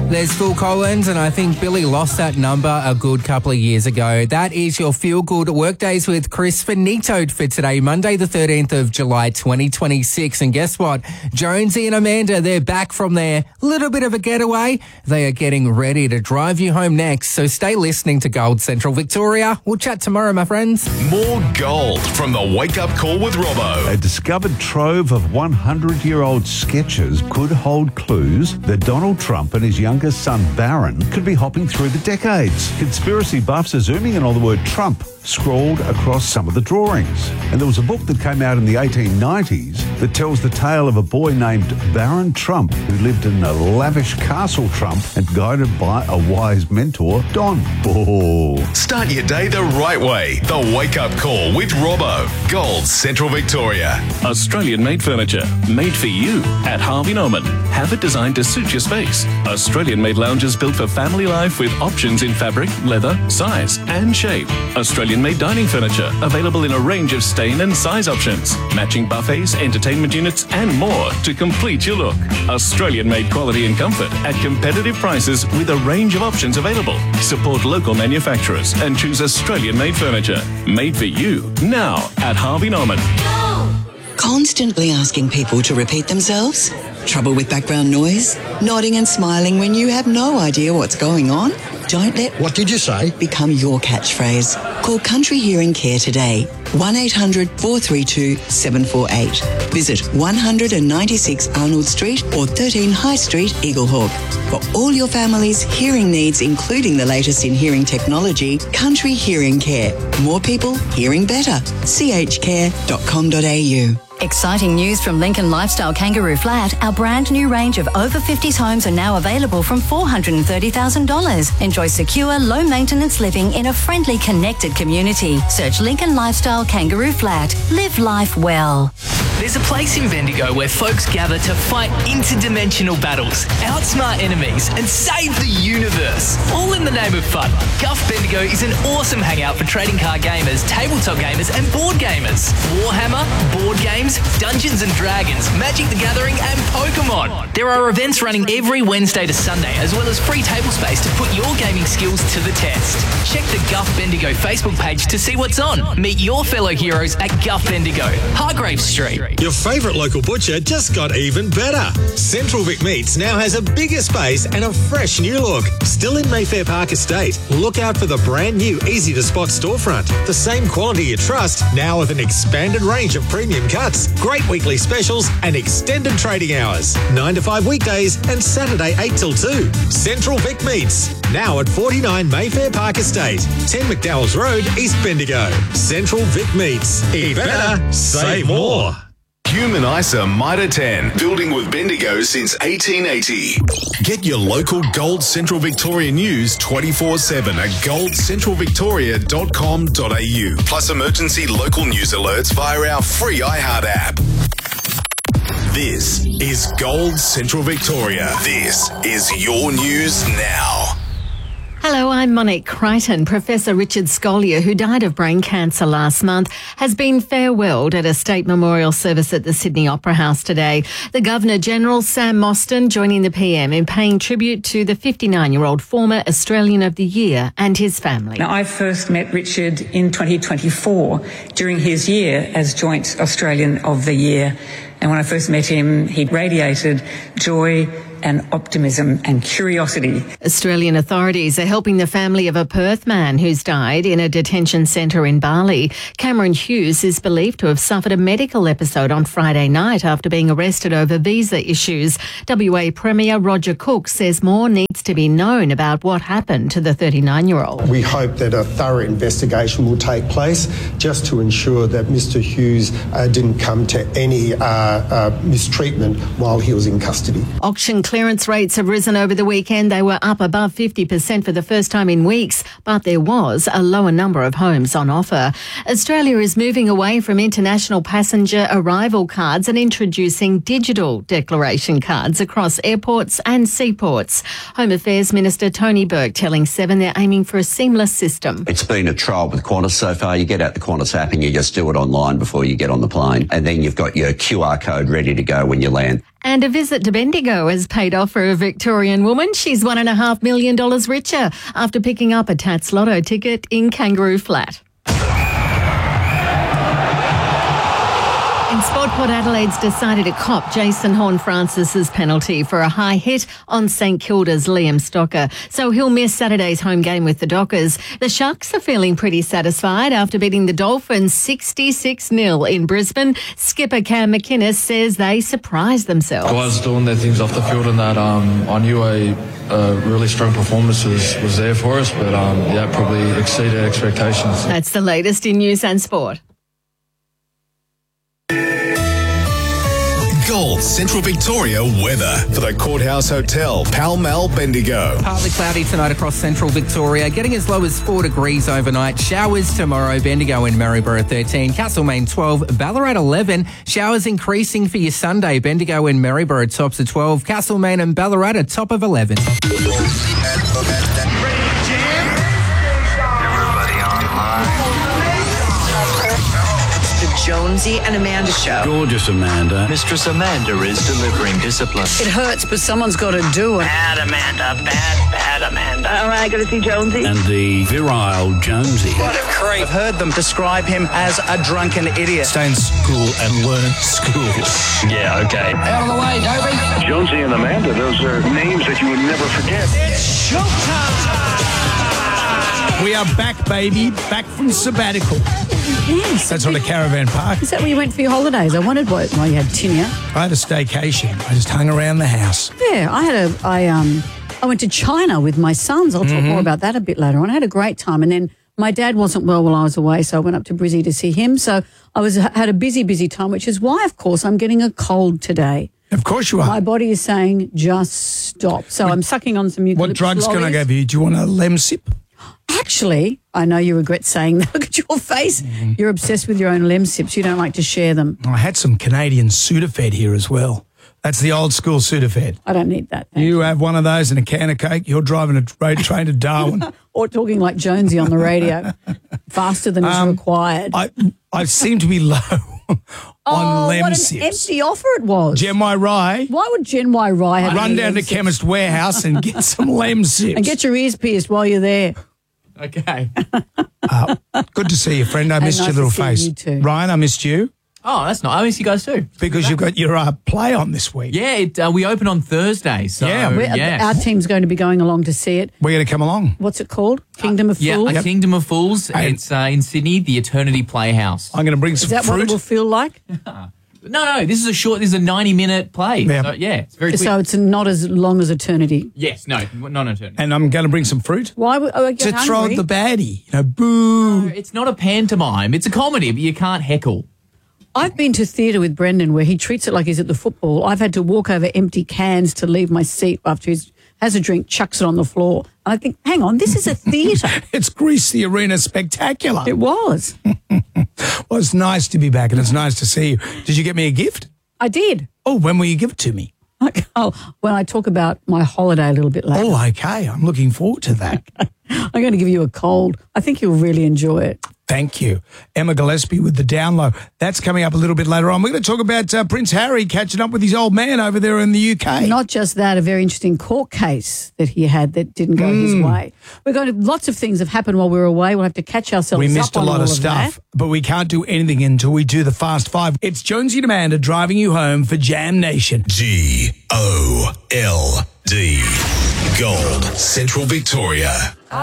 There's Phil Collins, and I think Billy lost that number a good couple of years ago. That is your Feel Good Workdays with Chris Finito for today, Monday the 13th of July 2026. And guess what? Jonesy and Amanda, they're back from their little bit of a getaway. They are getting ready to drive you home next, so stay listening to Gold Central Victoria. We'll chat tomorrow, my friends. More gold from the Wake Up Call with Robbo. A discovered trove of 100-year-old sketches could hold clues that Donald Trump and his youngest son Barron could be hopping through the decades. Conspiracy buffs are zooming in on the word Trump scrawled across some of the drawings. And there was a book that came out in the 1890s that tells the tale of a boy named Baron Trump who lived in a lavish castle Trump and guided by a wise mentor, Don. Oh. Start your day the right way. The Wake Up Call with Robbo. Gold Central Victoria. Australian-made furniture, made for you at Harvey Norman. Have it designed to suit your space. Australian-made lounges built for family life with options in fabric, leather, size and shape. Australian-made dining furniture available in a range of stain and size options. Matching buffets, entertainment units and more to complete your look. Australian-made quality and comfort at competitive prices with a range of options available. Support local manufacturers and choose Australian-made furniture. Made for you now at Harvey Norman. Constantly asking people to repeat themselves? Trouble with background noise? Nodding and smiling when you have no idea what's going on? Don't let "What did you say?" become your catchphrase. Call Country Hearing Care today. 1-800-432-748. Visit 196 Arnold Street or 13 High Street, Eaglehawk. For all your family's hearing needs, including the latest in hearing technology, Country Hearing Care. More people hearing better. chcare.com.au. Exciting news from Lincoln Lifestyle Kangaroo Flat. Our brand new range of over 50s homes are now available from $430,000. Enjoy secure, low maintenance living in a friendly, connected community. Search Lincoln Lifestyle Kangaroo Flat. Live life well. There's a place in Bendigo where folks gather to fight interdimensional battles, outsmart enemies, and save the universe. All in the name of fun. Guff Bendigo is an awesome hangout for trading card gamers, tabletop gamers, and board gamers. Warhammer, board games, Dungeons and Dragons, Magic the Gathering, and Pokemon. There are events running every Wednesday to Sunday, as well as free table space to put your gaming skills to the test. Check the Guff Bendigo Facebook page to see what's on. Meet your fellow heroes at Guff Bendigo, Hargrave Street. Your favourite local butcher just got even better. Central Vic Meats now has a bigger space and a fresh new look. Still in Mayfair Park Estate. Look out for the brand new easy-to-spot storefront. The same quality you trust, now with an expanded range of premium cuts, great weekly specials and extended trading hours. 9 to 5 weekdays and Saturday 8 till 2. Central Vic Meats, now at 49 Mayfair Park Estate, 10 McDowell's Road, East Bendigo. Central Vic Meats. Eat better, save more. Human ISA Mitre 10, building with Bendigo since 1880. Get your local Gold Central Victoria news 24/7 at goldcentralvictoria.com.au. Plus emergency local news alerts via our free iHeart app. This is Gold Central Victoria. This is your news now. Hello, I'm Monique Crichton. Professor Richard Scolyer, who died of brain cancer last month, has been farewelled at a state memorial service at the Sydney Opera House today. The Governor-General, Sam Mostyn, joining the PM in paying tribute to the 59-year-old former Australian of the Year and his family. Now, I first met Richard in 2024 during his year as Joint Australian of the Year. And when I first met him, he radiated joy and optimism and curiosity. Australian authorities are helping the family of a Perth man who's died in a detention centre in Bali. Cameron Hughes is believed to have suffered a medical episode on Friday night after being arrested over visa issues. WA Premier Roger Cook says more needs to be known about what happened to the 39-year-old. We hope that a thorough investigation will take place just to ensure that Mr Hughes didn't come to any mistreatment while he was in custody. Auction clearance rates have risen over the weekend. They were up above 50% for the first time in weeks, but there was a lower number of homes on offer. Australia is moving away from international passenger arrival cards and introducing digital declaration cards across airports and seaports. Home Affairs Minister Tony Burke telling Seven they're aiming for a seamless system. It's been a trial with Qantas so far. You get out the Qantas app and you just do it online before you get on the plane, and then you've got your QR code ready to go when you land. And a visit to Bendigo has paid off for a Victorian woman. She's $1.5 million richer after picking up a Tats Lotto ticket in Kangaroo Flat. In Sport, Port Adelaide's decided to cop Jason Horne-Francis's penalty for a high hit on St Kilda's Liam Stocker, so he'll miss Saturday's home game with the Dockers. The Sharks are feeling pretty satisfied after beating the Dolphins 66-0 in Brisbane. Skipper Cam McInnes says they surprised themselves. Guys doing their things off the field and that, I knew a really strong performance was there for us, but probably exceeded expectations. That's the latest in news and sport. Gold Central Victoria weather for the Courthouse Hotel, Pall Mall, Bendigo. Partly cloudy tonight across Central Victoria, getting as low as 4 degrees overnight. Showers tomorrow, Bendigo and Maryborough 13, Castlemaine 12, Ballarat 11. Showers increasing for your Sunday, Bendigo and Maryborough tops of 12, Castlemaine and Ballarat a top of 11. Jonesy and Amanda show. Gorgeous Amanda. Mistress Amanda is delivering discipline. It hurts, but someone's got to do it. Bad Amanda, bad Amanda. All right, got to see Jonesy. And the virile Jonesy. What a creep. I've heard them describe him as a drunken idiot. Stay in school and learn school. Yeah, okay. Out of the way, Dobie. Jonesy and Amanda, those are names that you would never forget. It's showtime. We are back, baby. Back from sabbatical. Yes. That's on a caravan park. Is that where you went for your holidays? I wondered why you had tinea. I had a staycation. I just hung around the house. Yeah, I went to China with my sons. I'll talk more about that a bit later on. I had a great time. And then my dad wasn't well while I was away, so I went up to Brizzy to see him. So I had a busy time, which is why, of course, I'm getting a cold today. Of course you are. My body is saying, just stop. So I'm sucking on some eucalyptus. What drugs can I give you? Do you want a Lemsip? Actually, I know you regret saying that. Look at your face. You're obsessed with your own Lemsips. You don't like to share them. I had some Canadian Sudafed here as well. That's the old school Sudafed. I don't need that. You have one of those and a can of Coke, you're driving a road train to Darwin. Or talking like Jonesy on the radio, faster than is required. I seem to be low on Lemsips. What an empty offer it was. Gen Y Rye. Why would Gen Y Rye have Run down to Lemsips? Chemist Warehouse and get some Lemsips. And get your ears pierced while you're there. Okay. Good to see you, friend. I missed nice your little to see face. you too. Ryan, I missed you. Oh, that's nice. I miss you guys too. Because you've got your play on this week. Yeah, we open on Thursday. So, Our team's going to be going along to see it. We're going to come along. What's it called? Kingdom of Fools? Yeah, Kingdom of Fools. It's in Sydney, the Eternity Playhouse. I'm going to bring some fruit. Is that what it will feel like? No, this is a 90-minute play. Yeah. So, it's very quick. So it's not as long as Eternity. Yes, not Eternity. And I'm going to bring some fruit. Why would I get to throw hungry? at the baddie. Boo. No, it's not a pantomime. It's a comedy, but you can't heckle. I've been to theatre with Brendan where he treats it like he's at the football. I've had to walk over empty cans to leave my seat after he has a drink, chucks it on the floor. And I think, hang on, this is a theatre. It's Grease the Arena Spectacular. It was. Well, it's nice to be back and it's nice to see you. Did you get me a gift? I did. Oh, when will you give it to me? When I talk about my holiday a little bit later. Oh, okay. I'm looking forward to that. I'm going to give you a cold. I think you'll really enjoy it. Thank you. Emma Gillespie with the down low. That's coming up a little bit later on. We're going to talk about Prince Harry catching up with his old man over there in the UK. Not just that, a very interesting court case that he had that didn't go his way. Lots of things have happened while we were away. We'll have to catch ourselves up. We missed a lot of stuff, that. but we can't do anything until we do the Fast Five. It's Jonesy and Amanda driving you home for Jam Nation. GOLD. Gold Central Victoria.